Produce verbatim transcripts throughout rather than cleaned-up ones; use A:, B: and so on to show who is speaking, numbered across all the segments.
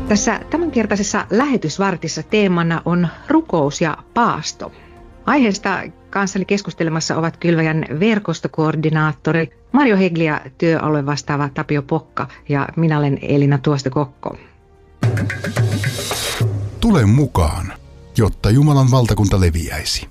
A: Tässä tämänkertaisessa lähetysvartissa teemana on rukous ja paasto. Aiheesta kanssani keskustelemassa ovat Kylväjän verkostokoordinaattori Marjo Hegli ja työalue vastaava Tapio Pokka ja minä olen Elina Tuoste-Kokko.
B: Tule mukaan, jotta Jumalan valtakunta leviäisi.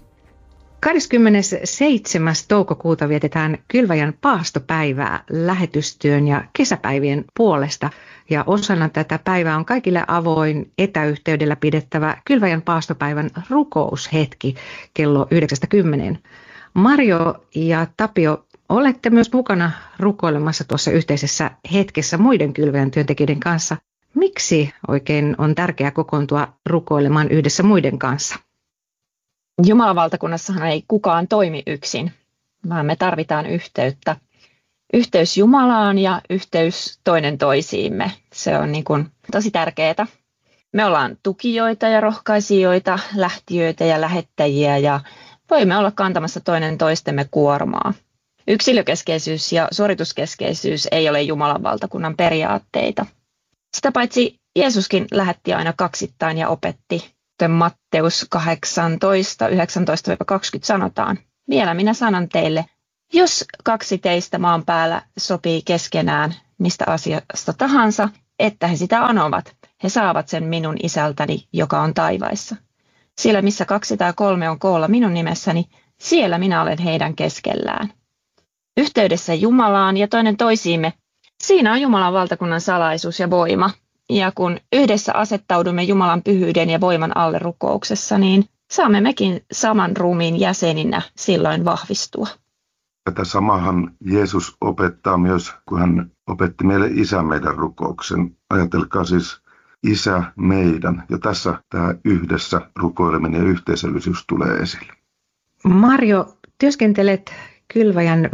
A: kahdeskymmenesseitsemäs toukokuuta vietetään Kylväjän paastopäivää lähetystyön ja kesäpäivien puolesta. Ja osana tätä päivää on kaikille avoin etäyhteydellä pidettävä Kylväjän paastopäivän rukoushetki kello yhdeksästä kymmeneen. Marjo ja Tapio, olette myös mukana rukoilemassa tuossa yhteisessä hetkessä muiden Kylväjän työntekijöiden kanssa. Miksi oikein on tärkeää kokoontua rukoilemaan yhdessä muiden kanssa?
C: Jumalan valtakunnassahan ei kukaan toimi yksin, vaan me tarvitaan yhteyttä. Yhteys Jumalaan ja yhteys toinen toisiimme. Se on niin kuin tosi tärkeää. Me ollaan tukijoita ja rohkaisijoita, lähtijöitä ja lähettäjiä ja voimme olla kantamassa toinen toistemme kuormaa. Yksilökeskeisyys ja suorituskeskeisyys ei ole Jumalan valtakunnan periaatteita. Sitä paitsi Jeesuskin lähetti aina kaksittain ja opetti. Matteus kahdeksantoista, yhdeksäntoista kaksikymmentä sanotaan. Vielä minä sanon teille, jos kaksi teistä maan päällä sopii keskenään mistä asiasta tahansa, että he sitä anovat, he saavat sen minun isältäni, joka on taivaissa. Siellä missä kaksi tai kolme on koolla minun nimessäni, siellä minä olen heidän keskellään. Yhteydessä Jumalaan ja toinen toisiimme, siinä on Jumalan valtakunnan salaisuus ja voima. Ja kun yhdessä asettaudumme Jumalan pyhyyden ja voiman alle rukouksessa, niin saamme mekin saman ruumiin jäseninä silloin vahvistua.
D: Tätä samahan Jeesus opettaa myös, kun hän opetti meille Isä meidän rukouksen. Ajatelkaa siis Isä meidän. Ja tässä tämä yhdessä rukoileminen ja yhteisöllisyys tulee esille.
A: Marjo, työskentelet Kylväjän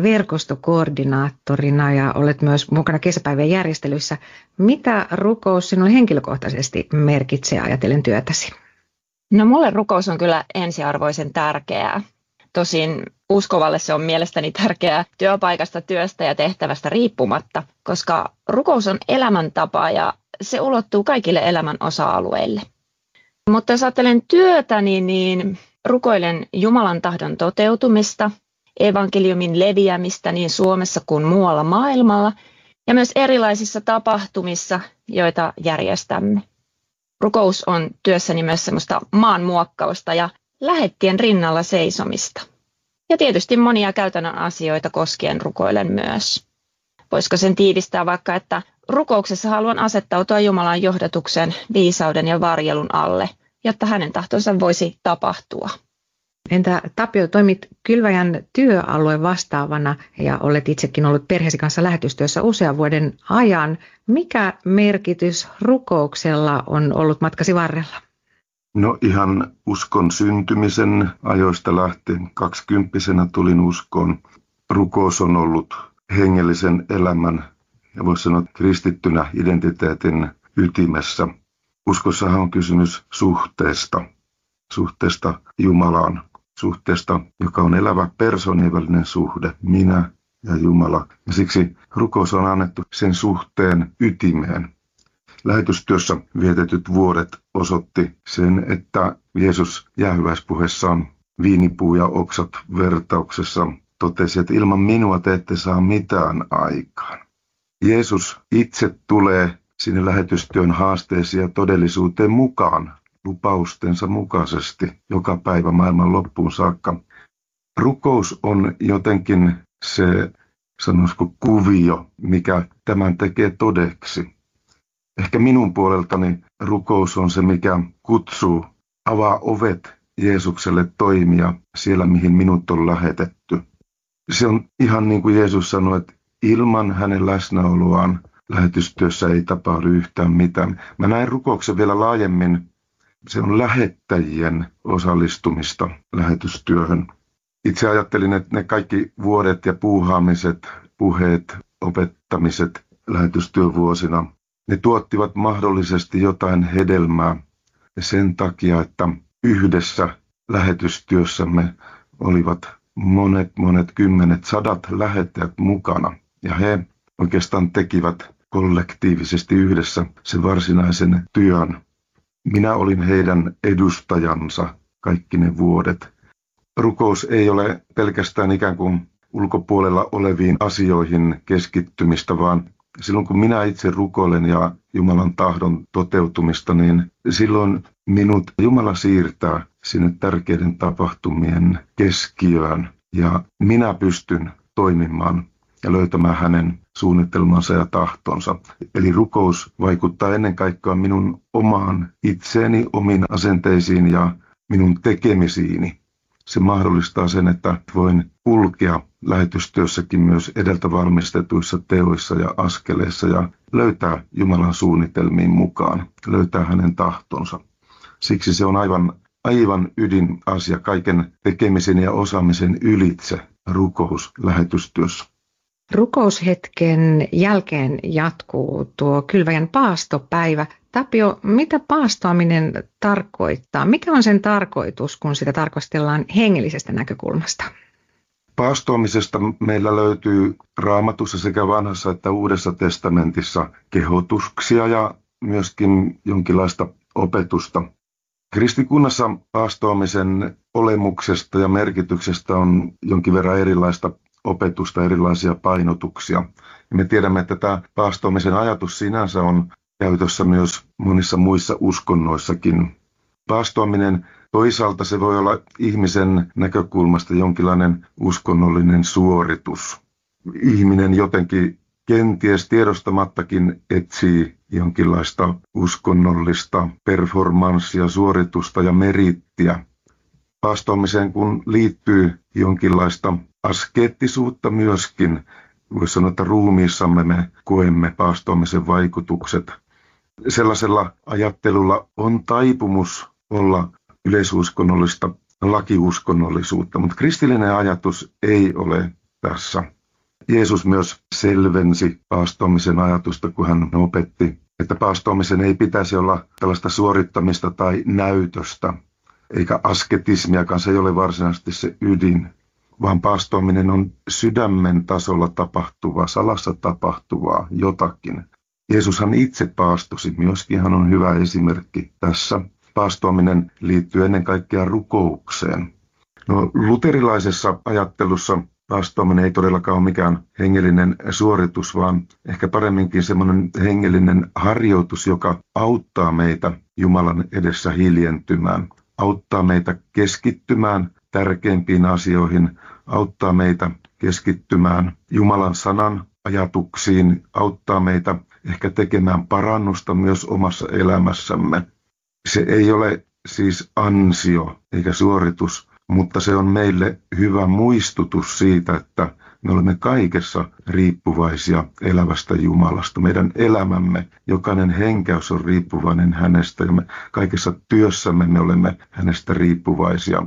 A: verkostokoordinaattorina ja olet myös mukana kesäpäivän järjestelyissä. Mitä rukous sinulle henkilökohtaisesti merkitsee ajatellen työtäsi?
C: No mulle rukous on kyllä ensiarvoisen tärkeää. Tosin uskovalle se on mielestäni tärkeää työpaikasta, työstä ja tehtävästä riippumatta, koska rukous on elämäntapa ja se ulottuu kaikille elämän osa-alueille. Mutta jos ajattelen työtäni, niin rukoilen Jumalan tahdon toteutumista, evankeliumin leviämistä niin Suomessa kuin muualla maailmalla ja myös erilaisissa tapahtumissa, joita järjestämme. Rukous on työssäni myös semmoista maanmuokkausta ja lähettien rinnalla seisomista. Ja tietysti monia käytännön asioita koskien rukoilen myös. Voisiko sen tiivistää vaikka, että rukouksessa haluan asettautua Jumalan johdatuksen, viisauden ja varjelun alle, jotta hänen tahtonsa voisi tapahtua.
A: Entä Tapio, toimit Kylväjän työalueen vastaavana ja olet itsekin ollut perheesi kanssa lähetystyössä usean vuoden ajan. Mikä merkitys rukouksella on ollut matkasi varrella?
D: No ihan uskon syntymisen ajoista lähtien. Kaksikymppisenä tulin uskoon. Rukous on ollut hengellisen elämän ja voisi sanoa kristittynä identiteetin ytimessä. Uskossahan on kysymys suhteesta, suhteesta Jumalaan. Suhteesta, joka on elävä persoonien välinen suhde, minä ja Jumala. Ja siksi rukous on annettu sen suhteen ytimeen. Lähetystyössä vietetyt vuodet osoitti sen, että Jeesus jäähyväispuheessaan viinipuu ja oksat vertauksessa totesi, että ilman minua te ette saa mitään aikaan. Jeesus itse tulee sinne lähetystyön haasteisiin ja todellisuuteen mukaan. Lupaustensa mukaisesti joka päivä maailman loppuun saakka. Rukous on jotenkin se, sanoisiko, kuvio, mikä tämän tekee todeksi. Ehkä minun puoleltani rukous on se, mikä kutsuu, avaa ovet Jeesukselle toimia siellä, mihin minut on lähetetty. Se on ihan niin kuin Jeesus sanoi, että ilman hänen läsnäoloaan lähetystyössä ei tapahdu yhtään mitään. Mä näen rukouksen vielä laajemmin. Se on lähettäjien osallistumista lähetystyöhön. Itse ajattelin, että ne kaikki vuodet ja puuhaamiset, puheet, opettamiset lähetystyövuosina, ne tuottivat mahdollisesti jotain hedelmää. Ja sen takia, että yhdessä lähetystyössämme olivat monet, monet kymmenet, sadat lähettäjät mukana. Ja he oikeastaan tekivät kollektiivisesti yhdessä sen varsinaisen työn. Minä olin heidän edustajansa kaikki ne vuodet. Rukous ei ole pelkästään ikään kuin ulkopuolella oleviin asioihin keskittymistä, vaan silloin kun minä itse rukoilen ja Jumalan tahdon toteutumista, niin silloin minut Jumala siirtää sinne tärkeiden tapahtumien keskiöön ja minä pystyn toimimaan ja löytämään hänen suunnitelmansa ja tahtonsa. Eli rukous vaikuttaa ennen kaikkea minun omaan itseeni, omiin asenteisiin ja minun tekemisiini. Se mahdollistaa sen, että voin kulkea lähetystyössäkin myös edeltä valmistetuissa teoissa ja askeleissa ja löytää Jumalan suunnitelmiin mukaan, löytää hänen tahtonsa. Siksi se on aivan, aivan ydinasia kaiken tekemisen ja osaamisen ylitse rukous lähetystyössä.
A: Rukoushetken jälkeen jatkuu tuo kylväjän paastopäivä. Tapio, mitä paastoaminen tarkoittaa? Mikä on sen tarkoitus, kun sitä tarkastellaan hengellisestä näkökulmasta?
D: Paastoamisesta meillä löytyy Raamatussa sekä Vanhassa että Uudessa testamentissa kehotuksia ja myöskin jonkinlaista opetusta. Kristikunnassa paastoamisen olemuksesta ja merkityksestä on jonkin verran erilaista opetusta, erilaisia painotuksia. Ja me tiedämme, että tämä paastoamisen ajatus sinänsä on käytössä myös monissa muissa uskonnoissakin. Paastoaminen toisaalta se voi olla ihmisen näkökulmasta jonkinlainen uskonnollinen suoritus. Ihminen jotenkin kenties tiedostamattakin etsii jonkinlaista uskonnollista performanssia, suoritusta ja merittiä. Paastoamiseen kun liittyy jonkinlaista askeettisuutta myöskin, voisi sanoa, että ruumiissamme me koemme paastoamisen vaikutukset. Sellaisella ajattelulla on taipumus olla yleisuskonnollista lakiuskonnollisuutta, mutta kristillinen ajatus ei ole tässä. Jeesus myös selvensi paastoamisen ajatusta, kun hän opetti, että paastoamisen ei pitäisi olla tällaista suorittamista tai näytöstä, eikä asketismiakaan, se ei ole varsinaisesti se ydin, vaan paastoaminen on sydämen tasolla tapahtuvaa, salassa tapahtuvaa jotakin. Jeesushan itse paastosi, myöskin hän on hyvä esimerkki tässä. Paastoaminen liittyy ennen kaikkea rukoukseen. No, luterilaisessa ajattelussa paastoaminen ei todellakaan ole mikään hengellinen suoritus, vaan ehkä paremminkin semmoinen hengellinen harjoitus, joka auttaa meitä Jumalan edessä hiljentymään, auttaa meitä keskittymään tärkeimpiin asioihin, auttaa meitä keskittymään Jumalan sanan ajatuksiin, auttaa meitä ehkä tekemään parannusta myös omassa elämässämme. Se ei ole siis ansio eikä suoritus, mutta se on meille hyvä muistutus siitä, että me olemme kaikessa riippuvaisia elävästä Jumalasta. Meidän elämämme, jokainen henkäys on riippuvainen hänestä ja me kaikessa työssämme me olemme hänestä riippuvaisia.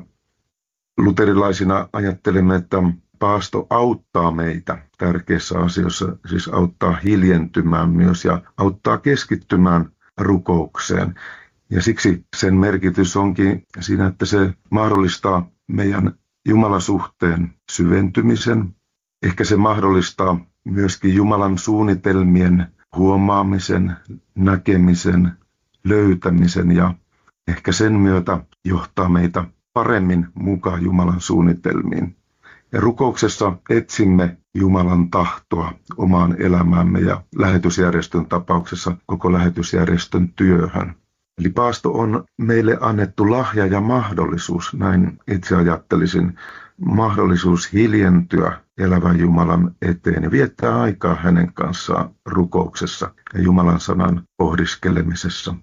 D: Luterilaisina ajattelemme, että paasto auttaa meitä tärkeissä asioissa, siis auttaa hiljentymään myös ja auttaa keskittymään rukoukseen. Ja siksi sen merkitys onkin siinä, että se mahdollistaa meidän Jumalasuhteen syventymisen. Ehkä se mahdollistaa myöskin Jumalan suunnitelmien huomaamisen, näkemisen, löytämisen ja ehkä sen myötä johtaa meitä paremmin mukaan Jumalan suunnitelmiin. Ja rukouksessa etsimme Jumalan tahtoa omaan elämäämme ja lähetysjärjestön tapauksessa koko lähetysjärjestön työhön. Eli paasto on meille annettu lahja ja mahdollisuus, näin itse ajattelisin, mahdollisuus hiljentyä elävän Jumalan eteen ja viettää aikaa hänen kanssaan rukouksessa ja Jumalan sanan pohdiskelemisessa.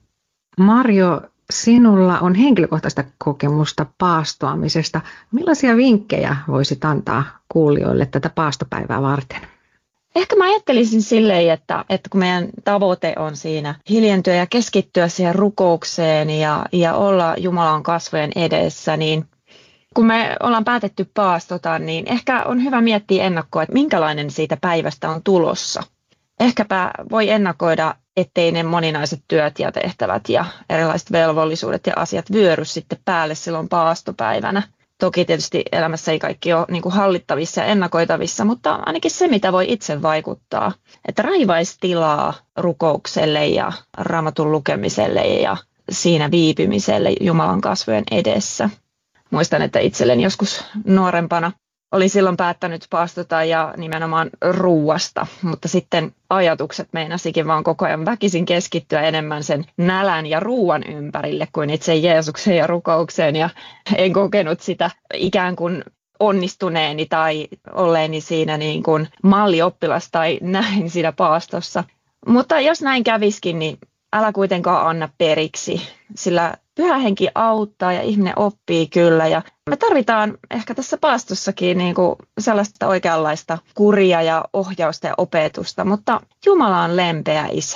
A: Marjo, sinulla on henkilökohtaista kokemusta paastoamisesta. Millaisia vinkkejä voisit antaa kuulijoille tätä paastopäivää varten?
C: Ehkä mä ajattelisin silleen, että, että kun meidän tavoite on siinä hiljentyä ja keskittyä siihen rukoukseen ja, ja olla Jumalan kasvojen edessä, niin kun me ollaan päätetty paastota, niin ehkä on hyvä miettiä ennakkoa, että minkälainen siitä päivästä on tulossa. Ehkäpä voi ennakoida, ettei ne moninaiset työt ja tehtävät ja erilaiset velvollisuudet ja asiat vyöry sitten päälle silloin paastopäivänä. Toki tietysti elämässä ei kaikki ole niin kuin hallittavissa ja ennakoitavissa, mutta ainakin se, mitä voi itse vaikuttaa. Että raivaisi tilaa rukoukselle ja Raamatun lukemiselle ja siinä viipymiselle Jumalan kasvojen edessä. Muistan, että itselleni joskus nuorempana oli silloin päättänyt paastota ja nimenomaan ruuasta, mutta sitten ajatukset meinasikin vaan koko ajan väkisin keskittyä enemmän sen nälän ja ruuan ympärille kuin itse Jeesuksen ja rukoukseen, ja en kokenut sitä ikään kuin onnistuneeni tai olleeni siinä niin kuin mallioppilas tai näin siinä paastossa. Mutta jos näin käviskin, niin älä kuitenkaan anna periksi, sillä Pyhä Henki auttaa ja ihminen oppii kyllä. Ja me tarvitaan ehkä tässä paastossakin niin kuin sellaista oikeanlaista kuria ja ohjausta ja opetusta, mutta Jumala on lempeä Isä.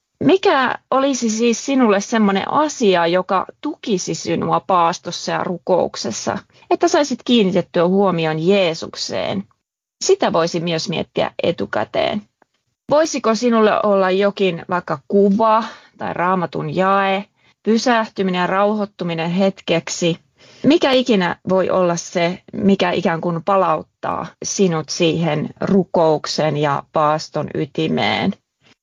C: Mikä olisi siis sinulle semmoinen asia, joka tukisi sinua paastossa ja rukouksessa, että saisit kiinnitettyä huomion Jeesukseen? Sitä voisi myös miettiä etukäteen. Voisiko sinulle olla jokin vaikka kuva tai Raamatun jae, pysähtyminen ja rauhoittuminen hetkeksi? Mikä ikinä voi olla se, mikä ikään kuin palauttaa sinut siihen rukouksen ja paaston ytimeen?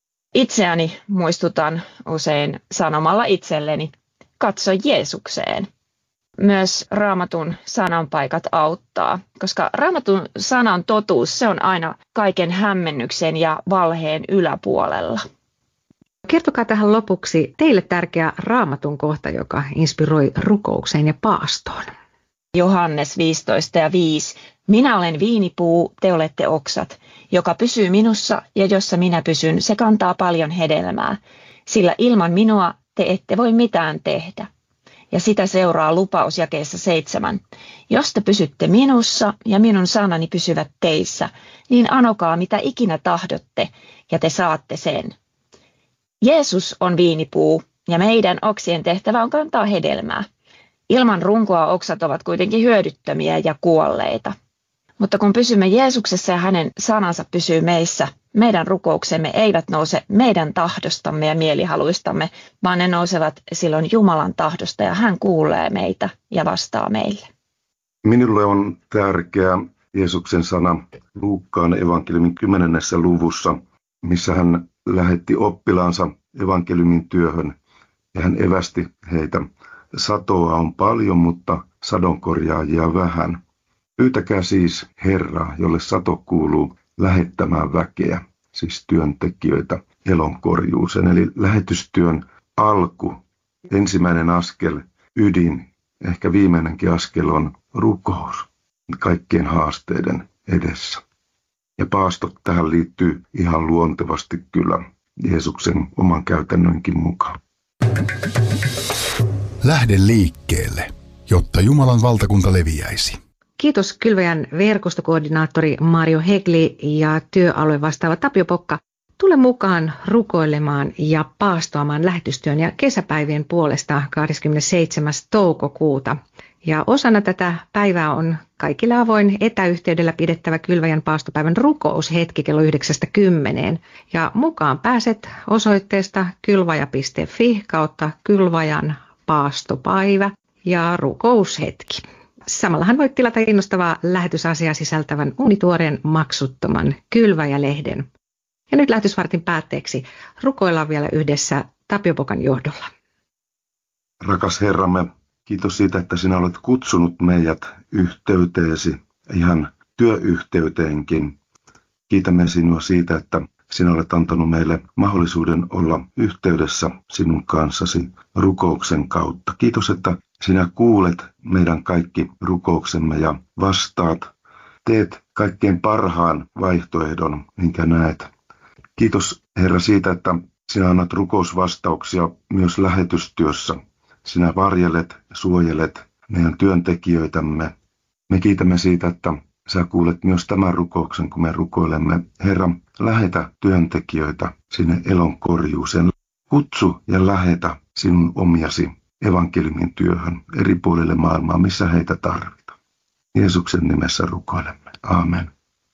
C: Itseäni muistutan usein sanomalla itselleni, katso Jeesukseen. Myös Raamatun sananpaikat auttaa, koska Raamatun sanan totuus, se on aina kaiken hämmennyksen ja valheen yläpuolella.
A: Kertokaa tähän lopuksi teille tärkeä Raamatun kohta, joka inspiroi rukoukseen ja paastoon.
C: Johannes viisitoista ja viisi. Minä olen viinipuu, te olette oksat. Joka pysyy minussa ja jossa minä pysyn, se kantaa paljon hedelmää. Sillä ilman minua te ette voi mitään tehdä. Ja sitä seuraa lupaus jakeessa seitsemän. Jos te pysytte minussa ja minun sanani pysyvät teissä, niin anokaa mitä ikinä tahdotte ja te saatte sen. Jeesus on viinipuu ja meidän oksien tehtävä on kantaa hedelmää. Ilman runkoa oksat ovat kuitenkin hyödyttömiä ja kuolleita. Mutta kun pysymme Jeesuksessa ja hänen sanansa pysyy meissä, meidän rukouksemme eivät nouse meidän tahdostamme ja mielihaluistamme, vaan ne nousevat silloin Jumalan tahdosta ja hän kuulee meitä ja vastaa meille.
D: Minulle on tärkeä Jeesuksen sana Luukkaan evankeliumin kymmenennessä luvussa, missä hän lähetti oppilaansa evankeliumin työhön ja hän evästi heitä. Satoa on paljon, mutta sadonkorjaajia vähän. Pyytäkää siis Herraa, jolle sato kuuluu, lähettämään väkeä, siis työntekijöitä elonkorjuuseen. Eli lähetystyön alku, ensimmäinen askel, ydin, ehkä viimeinenkin askel on rukous kaikkien haasteiden edessä. Ja paasto tähän liittyy ihan luontevasti kyllä Jeesuksen oman käytännönkin mukaan.
B: Lähde liikkeelle, jotta Jumalan valtakunta leviäisi.
A: Kiitos Kylväjän verkostokoordinaattori Mario Hegli ja työalue vastaava Tapio Pokka. Tule mukaan rukoilemaan ja paastoamaan lähetystyön ja kesäpäivien puolesta kahdeskymmenesseitsemäs toukokuuta. Ja osana tätä päivää on kaikille avoin etäyhteydellä pidettävä Kylväjän paastopäivän rukoushetki kello yhdeksästä kymmeneen. Ja mukaan pääset osoitteesta kylvaja piste fi kautta Kylväjän paastopäivä ja rukoushetki. Samallahan voit tilata innostavaa lähetysasiaa sisältävän uunituoreen maksuttoman Kylväjä-lehden. Ja nyt lähetysvartin päätteeksi rukoillaan vielä yhdessä Tapio Pokan johdolla.
D: Rakas Herramme, kiitos siitä, että sinä olet kutsunut meidät yhteyteesi, ihan työyhteyteenkin. Kiitämme sinua siitä, että sinä olet antanut meille mahdollisuuden olla yhteydessä sinun kanssasi rukouksen kautta. Kiitos, että sinä kuulet meidän kaikki rukouksemme ja vastaat. Teet kaikkein parhaan vaihtoehdon, minkä näet. Kiitos Herra siitä, että sinä annat rukousvastauksia myös lähetystyössä. Sinä varjelet ja suojelet meidän työntekijöitämme. Me kiitämme siitä, että sä kuulet myös tämän rukouksen, kun me rukoilemme. Herra, lähetä työntekijöitä sinne elonkorjuuseen. Kutsu ja lähetä sinun omiasi evankeliumin työhön eri puolille maailmaa, missä heitä tarvitaan. Jeesuksen nimessä rukoilemme. Aamen.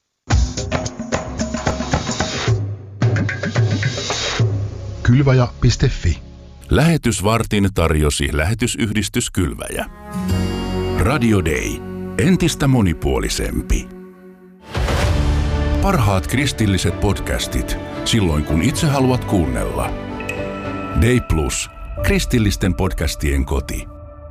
B: Kylväjä piste fi.
E: Lähetysvartin tarjosi lähetysyhdistys Kylväjä. Radio Day.
B: entistä monipuolisempi. Parhaat kristilliset podcastit, silloin kun itse haluat kuunnella. Day Plus, kristillisten podcastien koti.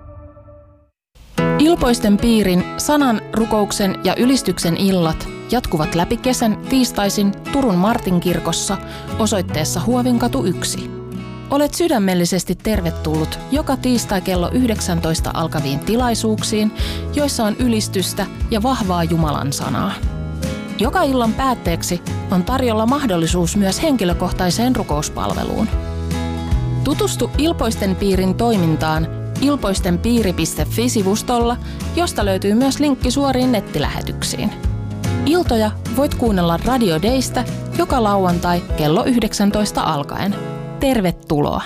E: Ilpoisten piirin, sanan, rukouksen ja ylistyksen illat jatkuvat läpi kesän tiistaisin Turun Martinkirkossa osoitteessa Huovinkatu yksi. Olet sydämellisesti tervetullut joka tiistai kello yhdeksäntoista alkaviin tilaisuuksiin, joissa on ylistystä ja vahvaa Jumalan sanaa. Joka illan päätteeksi on tarjolla mahdollisuus myös henkilökohtaiseen rukouspalveluun. Tutustu Ilpoisten piirin toimintaan ilpoistenpiiri piste fi-sivustolla, josta löytyy myös linkki suoriin nettilähetyksiin. Iltoja voit kuunnella Radio Daystä joka lauantai kello yhdeksäntoista alkaen. Tervetuloa!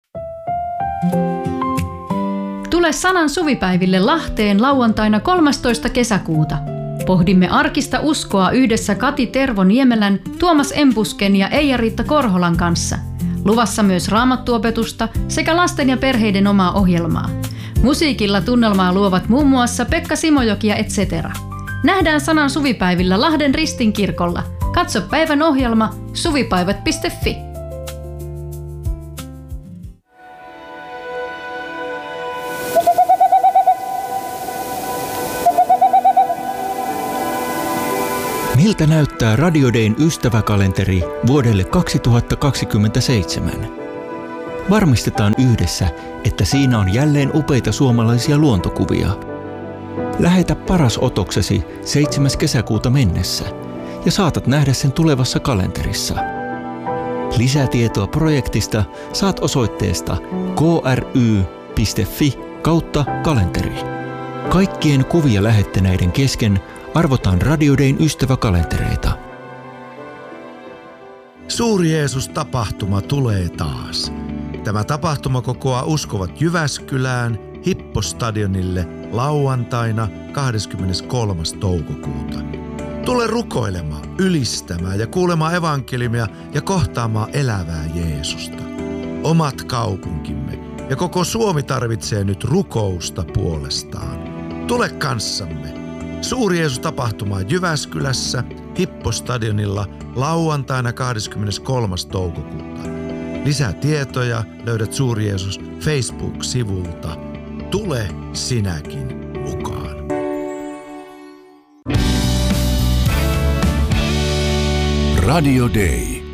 F: Tule Sanan suvipäiville Lahteen lauantaina kolmastoista kesäkuuta. Pohdimme arkista uskoa yhdessä Kati Tervo-Niemelän, Tuomas Empusken ja Eija-Riitta Korholan kanssa. Luvassa myös raamattuopetusta sekä lasten ja perheiden omaa ohjelmaa. Musiikilla tunnelmaa luovat muun muassa Pekka Simojoki ja et cetera. Nähdään Sanan suvipäivillä Lahden Ristinkirkolla. Katso päivän ohjelma suvipäivät piste fi.
G: Miltä näyttää Radio Dayn ystäväkalenteri vuodelle kaksituhattakaksikymmentäseitsemän? Varmistetaan yhdessä, että siinä on jälleen upeita suomalaisia luontokuvia. Lähetä paras otoksesi seitsemäs kesäkuuta mennessä ja saatat nähdä sen tulevassa kalenterissa. Lisätietoa projektista saat osoitteesta kry piste fi kautta kalenteri. Kaikkien kuvia lähettäneiden kesken arvotaan Radio Dayn ystäväkalentereita.
H: Suuri Jeesus-tapahtuma tulee taas. Tämä tapahtuma kokoaa uskovat Jyväskylään Hippo-stadionille lauantaina kahdeskymmeneskolmas toukokuuta. Tule rukoilemaan, ylistämään ja kuulemaan evankeliumia ja kohtaamaan elävää Jeesusta. Omat kaupunkimme ja koko Suomi tarvitsee nyt rukousta puolestaan. Tule kanssamme. Suuri Jeesus-tapahtuma Jyväskylässä Hippo-stadionilla lauantaina kahdeskymmeneskolmas toukokuuta. Lisää tietoja löydät Suuri Jeesus Facebook-sivulta. Tule sinäkin mukaan.
B: Radio Day.